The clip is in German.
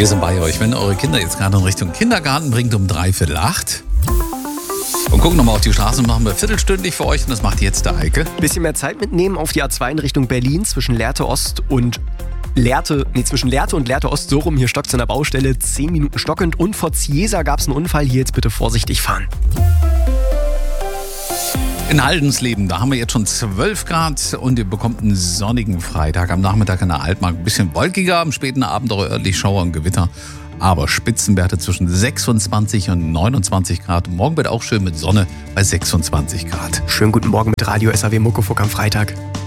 Wir sind bei euch, wenn ihr eure Kinder jetzt gerade in Richtung Kindergarten bringt um 7:45. Und gucken nochmal auf die Straße und machen wir viertelstündlich für euch. Und das macht jetzt der Eike. Bisschen mehr Zeit mitnehmen auf die A2 in Richtung Berlin zwischen Lehrte Ost und zwischen Lehrte und Lehrte Ost, so rum. Hier stockt es an der Baustelle, 10 Minuten stockend. Und vor Ziesa gab es einen Unfall, hier jetzt bitte vorsichtig fahren. In Haldensleben, da haben wir jetzt schon 12 Grad und ihr bekommt einen sonnigen Freitag. Am Nachmittag in der Altmark ein bisschen wolkiger, am späten Abend auch örtlich Schauer und Gewitter. Aber Spitzenwerte zwischen 26 und 29 Grad. Morgen wird auch schön mit Sonne bei 26 Grad. Schönen guten Morgen mit Radio SAW Muckefuck am Freitag.